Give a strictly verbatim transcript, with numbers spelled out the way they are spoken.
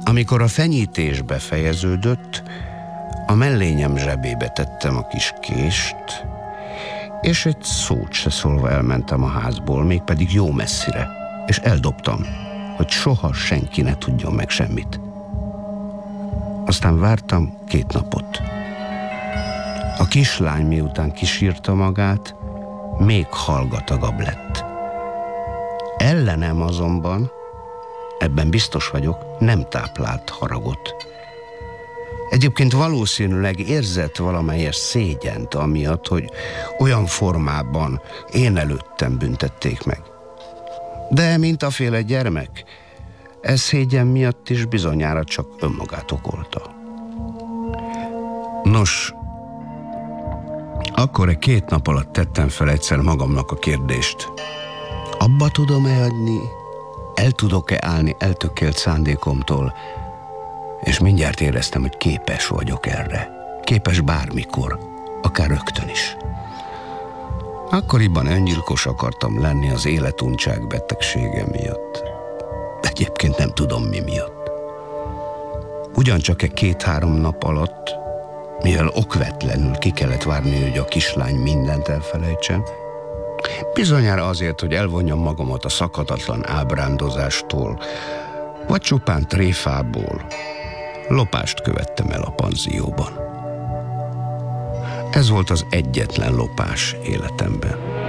Amikor a fenyítés befejeződött, a mellényem zsebébe tettem a kis kést, és egy szót se szólva elmentem a házból, mégpedig jó messzire, és eldobtam, hogy soha senki ne tudjon meg semmit. Aztán vártam két napot. A kislány miután kisírta magát, még hallgatagabb lett. Ellenem azonban, ebben biztos vagyok, nem táplált haragot. Egyébként valószínűleg érzett valamelyes szégyent amiatt, hogy olyan formában én előttem büntették meg. De mint a féle gyermek, ez szégyen miatt is bizonyára csak önmagát okolta. Nos, akkor egy két nap alatt tettem fel egyszer magamnak a kérdést. Abba tudom-e adni, el tudok-e állni eltökélt szándékomtól, és mindjárt éreztem, hogy képes vagyok erre. Képes bármikor, akár rögtön is. Akkoriban öngyilkos akartam lenni az életuncság betegsége miatt. Egyébként nem tudom mi miatt. Ugyancsak egy két-három nap alatt, mivel okvetlenül ki kellett várni, hogy a kislány mindent elfelejtsen, bizonyára azért, hogy elvonjam magamat a szakadatlan ábrándozástól, vagy csupán tréfából, lopást követtem el a panzióban. Ez volt az egyetlen lopás életemben.